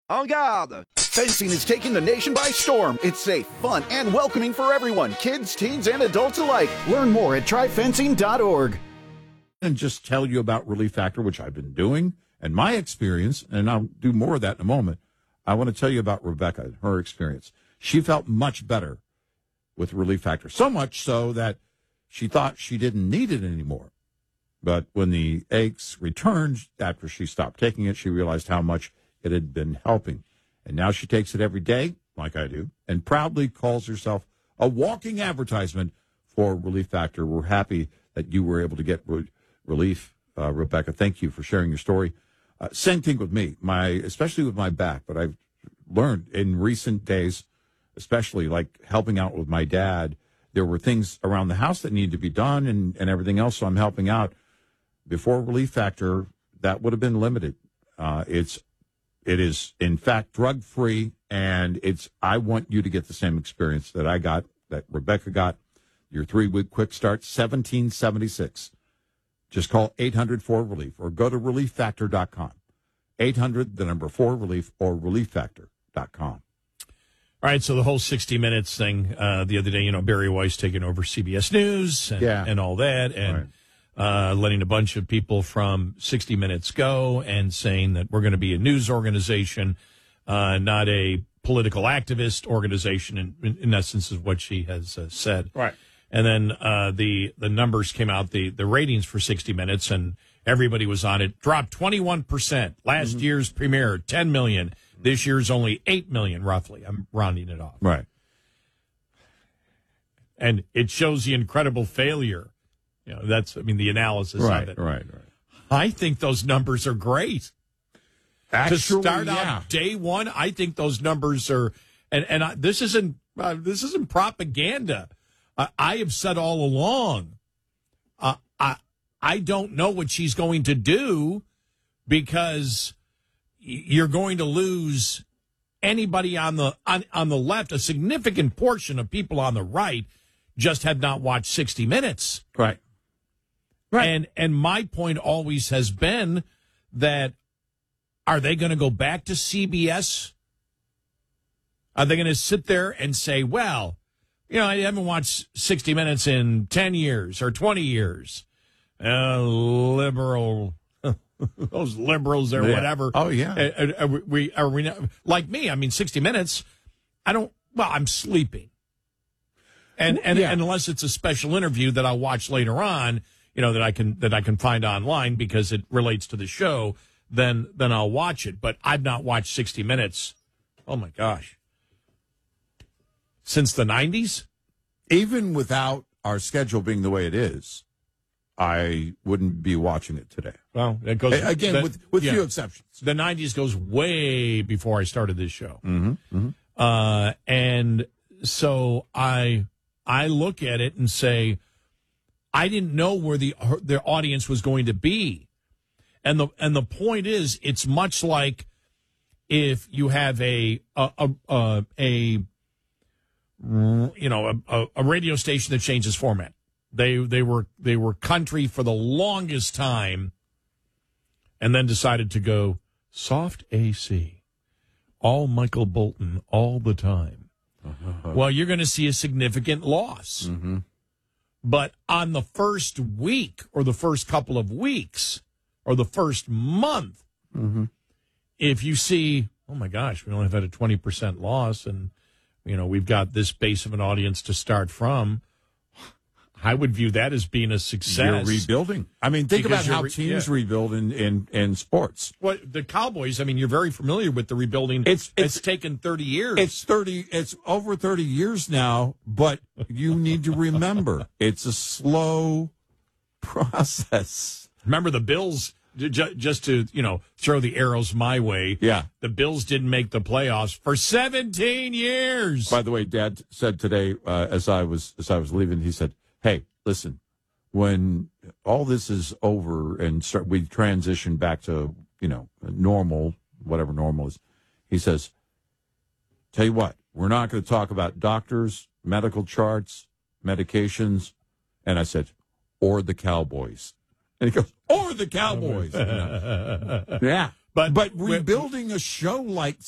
En garde! Fencing is taking the nation by storm. It's safe, fun, and welcoming for everyone, kids, teens, and adults alike. Learn more at tryfencing.org. And just tell you about Relief Factor, which I've been doing, and my experience, and I'll do more of that in a moment. I want to tell you about Rebecca and her experience. She felt much better with Relief Factor, so much so that she thought she didn't need it anymore. But when the aches returned after she stopped taking it, she realized how much it had been helping. And now she takes it every day, like I do, and proudly calls herself a walking advertisement for Relief Factor. We're happy that you were able to get relief, Rebecca. Thank you for sharing your story. Same thing with me, especially with my back. But I've learned in recent days, especially like helping out with my dad, there were things around the house that needed to be done and everything else, so I'm helping out. Before Relief Factor, that would have been limited. It is, in fact, drug-free, and I want you to get the same experience that I got, that Rebecca got. Your 3-week quick start, $17.76. Just call 800-4RELIEF or go to ReliefFactor.com. 800-4RELIEF or ReliefFactor.com. All right, so the whole 60 Minutes thing the other day, Barry Weiss taking over CBS News and all that, and right. Letting a bunch of people from 60 Minutes go and saying that we're going to be a news organization, not a political activist organization, in essence is what she has said. Right. And then the numbers came out, the ratings for 60 Minutes, and everybody was on it, dropped 21%. Last year's premiere, 10 million. This year's only 8 million, roughly. I'm rounding it off. Right. And it shows the incredible failure. The analysis of it. Right. I think those numbers are great. Actually, to start out day one, I think those numbers are, this isn't propaganda. I have said all along, I don't know what she's going to do because you're going to lose anybody on the left. A significant portion of people on the right just have not watched 60 Minutes. Right. And my point always has been that, are they going to go back to CBS? Are they going to sit there and say, well, I haven't watched 60 Minutes in 10 years or 20 years. Liberal, those liberals or whatever. Oh, yeah. Are we like me? 60 Minutes, I'm sleeping. And unless it's a special interview that I'll watch later on, that I can find online because it relates to the show, then I'll watch it. But I've not watched 60 Minutes. Oh my gosh. Since the 90s? Even without our schedule being the way it is, I wouldn't be watching it today. Well, it goes again with few exceptions. The 90s goes way before I started this show. And so I look at it and say, I didn't know where their audience was going to be. And the point is, it's much like if you have a radio station that changes format. They were country for the longest time, and then decided to go soft AC, all Michael Bolton all the time. Well, you're going to see a significant loss. But on the first week or the first couple of weeks or the first month, if you see, oh my gosh, we only have had a 20% loss and, we've got this base of an audience to start from, I would view that as being a success. You're rebuilding. Think about how teams rebuild in sports. Well, the Cowboys, you're very familiar with the rebuilding. It's taken 30 years. It's over 30 years now, but you need to remember, it's a slow process. Remember the Bills, just to, throw the arrows my way. Yeah. The Bills didn't make the playoffs for 17 years. By the way, Dad said today, as I was leaving, he said, hey, listen, when all this is over and we transition back to, normal, whatever normal is, he says, tell you what, we're not going to talk about doctors, medical charts, medications. And I said, or the Cowboys. And he goes, or the Cowboys. Yeah. But rebuilding a show like